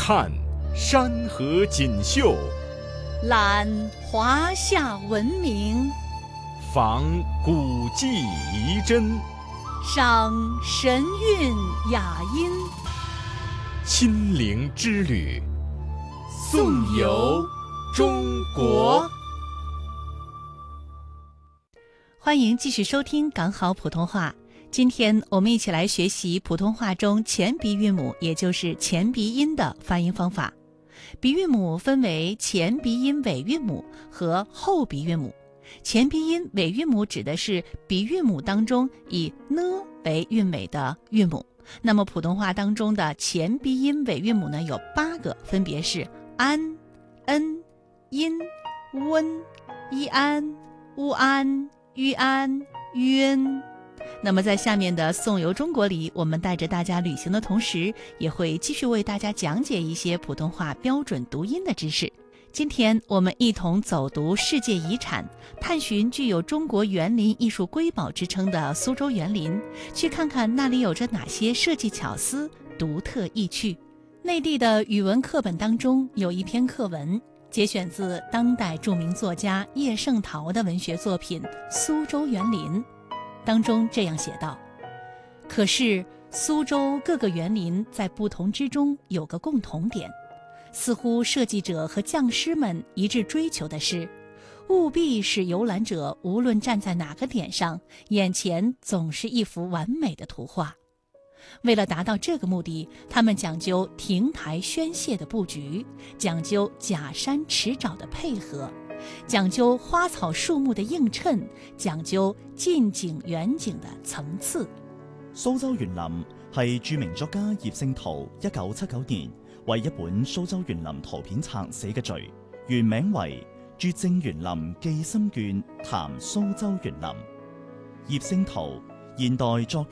看山河锦绣， 览华夏文明， 访古迹遗珍， 赏神韵雅音。 亲临之旅，颂游中国。 欢迎继续收听港好普通话。今天我们一起来学习普通话中前鼻韵母，也就是前鼻音的发音方法。鼻韵母分为前鼻音尾韵母和后鼻韵母。前鼻音尾韵母指的是鼻韵母当中以呢为韵尾的韵母。那么普通话当中的前鼻音尾韵母呢，有8个，分别是安、恩、因、温、一安、乌安、吁安、晕。那么在下面的颂游中国里，我们带着大家旅行的同时，也会继续为大家讲解一些普通话标准读音的知识。今天我们一同走读世界遗产，探寻具有中国园林艺术瑰宝之称的苏州园林，去看看那里有着哪些设计巧思、独特意趣。内地的语文课本当中有一篇课文，节选自当代著名作家叶圣陶的文学作品《苏州园林》。当中这样写道：可是苏州各个园林在不同之中有个共同点，似乎设计者和匠师们一致追求的是，务必使游览者无论站在哪个点上，眼前总是一幅完美的图画。为了达到这个目的，他们讲究亭台轩榭的布局，讲究假山池沼的配合，讲究花草樹木的映襯，講究近景遠景的層次。 蘇州園林係著名作家葉聖陶1979年為一本蘇州園林圖片冊寫嘅序，原名為《絕正園林記心卷談蘇州園林》。葉聖陶，現代作